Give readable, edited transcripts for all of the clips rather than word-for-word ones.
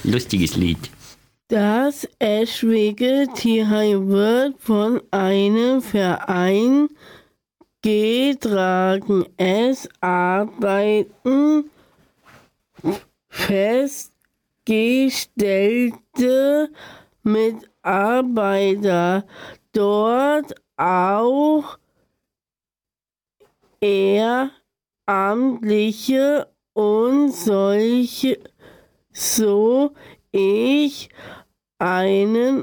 lustiges Lied. Das Eschwege Tierheim wird von einem Verein getragen. Es arbeiten festgestellte Mitarbeiter dort, auch Ehrenamtliche und solche, so ich einen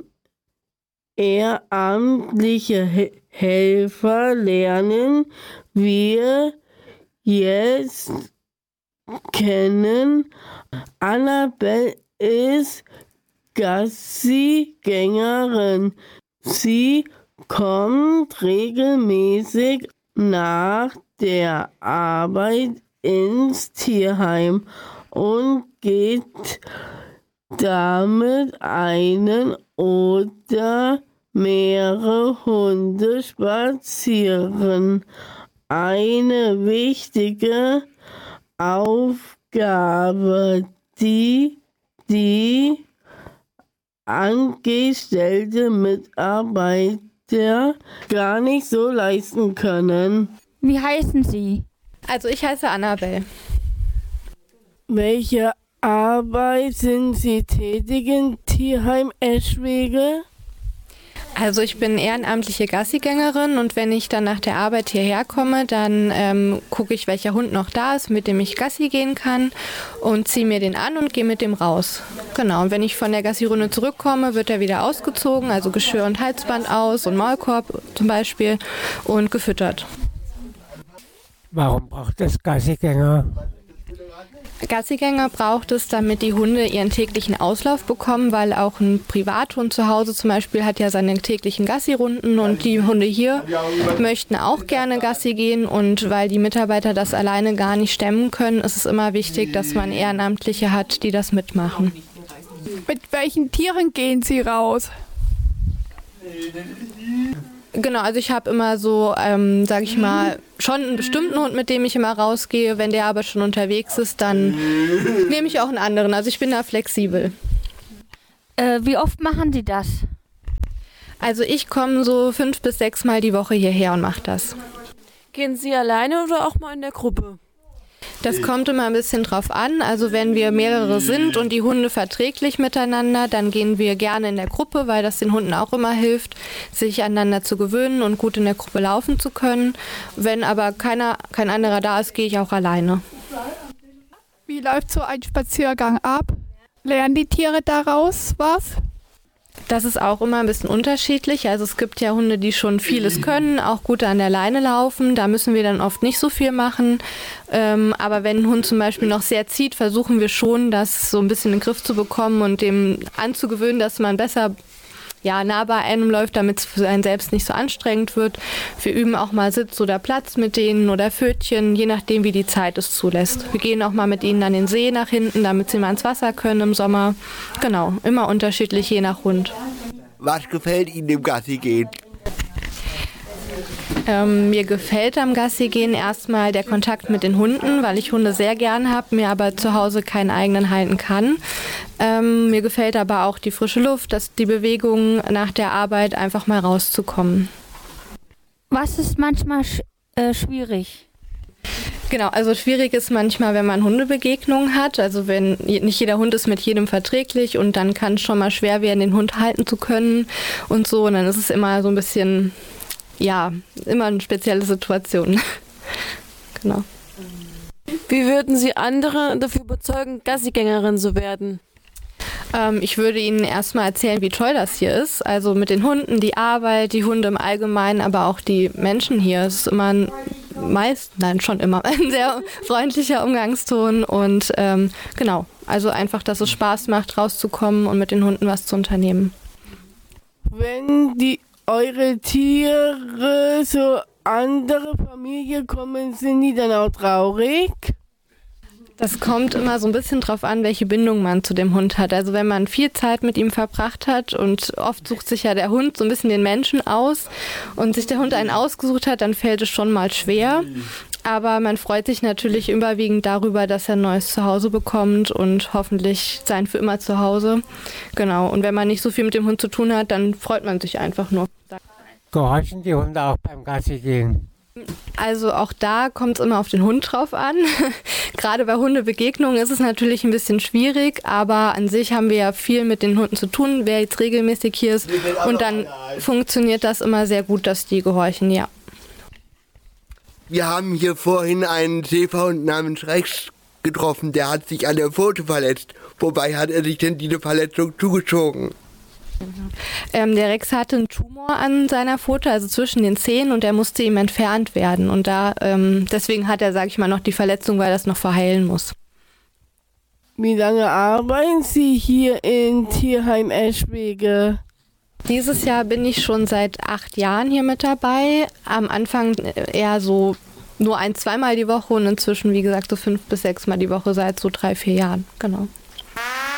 ehrenamtlichen Helfer lernen wir jetzt kennen. Annabelle ist Gassigängerin. Sie kommt regelmäßig nach der Arbeit ins Tierheim und geht damit einen oder mehrere Hunde spazieren. Eine wichtige Aufgabe, die angestellte Mitarbeiter gar nicht so leisten können. Wie heißen Sie? Also ich heiße Annabelle. Welche Arbeit sind Sie tätig im Tierheim Eschwege? Also ich bin ehrenamtliche Gassigängerin und wenn ich dann nach der Arbeit hierher komme, dann gucke ich, welcher Hund noch da ist, mit dem ich Gassi gehen kann und ziehe mir den an und gehe mit dem raus. Genau, und wenn ich von der Gassi-Runde zurückkomme, wird er wieder ausgezogen, also Geschirr und Halsband aus und Maulkorb zum Beispiel und gefüttert. Warum braucht es Gassigänger? Gassigänger braucht es, damit die Hunde ihren täglichen Auslauf bekommen, weil auch ein Privathund zu Hause zum Beispiel hat ja seine täglichen Gassi-Runden und die Hunde hier möchten auch gerne Gassi gehen und weil die Mitarbeiter das alleine gar nicht stemmen können, ist es immer wichtig, dass man Ehrenamtliche hat, die das mitmachen. Mit welchen Tieren gehen Sie raus? Genau, also ich habe immer so, sage ich mal, schon einen bestimmten Hund, mit dem ich immer rausgehe. Wenn der aber schon unterwegs ist, dann nehme ich auch einen anderen. Also ich bin da flexibel. Wie oft machen Sie das? Also ich komme so 5 bis 6 Mal die Woche hierher und mache das. Gehen Sie alleine oder auch mal in der Gruppe? Das kommt immer ein bisschen drauf an. Also wenn wir mehrere sind und die Hunde verträglich miteinander, dann gehen wir gerne in der Gruppe, weil das den Hunden auch immer hilft, sich aneinander zu gewöhnen und gut in der Gruppe laufen zu können. Wenn aber kein anderer da ist, gehe ich auch alleine. Wie läuft so ein Spaziergang ab? Lernen die Tiere daraus was? Das ist auch immer ein bisschen unterschiedlich. Also es gibt ja Hunde, die schon vieles können, auch gut an der Leine laufen. Da müssen wir dann oft nicht so viel machen. Aber wenn ein Hund zum Beispiel noch sehr zieht, versuchen wir schon, das so ein bisschen in den Griff zu bekommen und dem anzugewöhnen, dass man besser nah bei einem läuft, damit es für einen selbst nicht so anstrengend wird. Wir üben auch mal Sitz oder Platz mit denen oder Pfötchen, je nachdem, wie die Zeit es zulässt. Wir gehen auch mal mit ihnen an den See nach hinten, damit sie mal ins Wasser können im Sommer. Genau, immer unterschiedlich, je nach Hund. Was gefällt Ihnen im Gassi gehen? Mir gefällt am Gassi gehen erstmal der Kontakt mit den Hunden, weil ich Hunde sehr gern habe, mir aber zu Hause keinen eigenen halten kann. Mir gefällt aber auch die frische Luft, die Bewegung nach der Arbeit, einfach mal rauszukommen. Was ist manchmal schwierig? Genau, also schwierig ist manchmal, wenn man Hundebegegnungen hat, also wenn nicht jeder Hund ist mit jedem verträglich und dann kann es schon mal schwer werden, den Hund halten zu können und so, und dann ist es immer so ein bisschen, immer eine spezielle Situation. Genau. Wie würden Sie andere dafür überzeugen, Gassigängerin zu werden? Ich würde Ihnen erstmal erzählen, wie toll das hier ist. Also mit den Hunden, die Arbeit, die Hunde im Allgemeinen, aber auch die Menschen hier. Es ist immer schon immer ein sehr freundlicher Umgangston und genau, also einfach, dass es Spaß macht, rauszukommen und mit den Hunden was zu unternehmen. Wenn eure Tiere so andere Familie kommen, sind die dann auch traurig? Das kommt immer so ein bisschen drauf an, welche Bindung man zu dem Hund hat. Also wenn man viel Zeit mit ihm verbracht hat und oft sucht sich ja der Hund so ein bisschen den Menschen aus und sich der Hund einen ausgesucht hat, dann fällt es schon mal schwer. Aber man freut sich natürlich überwiegend darüber, dass er ein neues Zuhause bekommt und hoffentlich sein für immer zu Hause. Genau. Und wenn man nicht so viel mit dem Hund zu tun hat, dann freut man sich einfach nur. Gehorchen die Hunde auch beim Gassi gehen? Also auch da kommt es immer auf den Hund drauf an. Gerade bei Hundebegegnungen ist es natürlich ein bisschen schwierig, aber an sich haben wir ja viel mit den Hunden zu tun, wer jetzt regelmäßig hier ist. Und dann funktioniert das immer sehr gut, dass die gehorchen, ja. Wir haben hier vorhin einen Schäferhund namens Rex getroffen, der hat sich an der Pfote verletzt. Wobei hat er sich denn diese Verletzung zugezogen? Der Rex hatte einen Tumor an seiner Pfote, also zwischen den Zehen, und der musste ihm entfernt werden. Und deswegen hat er, sage ich mal, noch die Verletzung, weil das noch verheilen muss. Wie lange arbeiten Sie hier in Tierheim Eschwege? Dieses Jahr bin ich schon seit 8 Jahren hier mit dabei. Am Anfang eher so nur 1-2 Mal die Woche und inzwischen, wie gesagt, so 5 bis 6 Mal die Woche seit so 3-4 Jahren. Genau.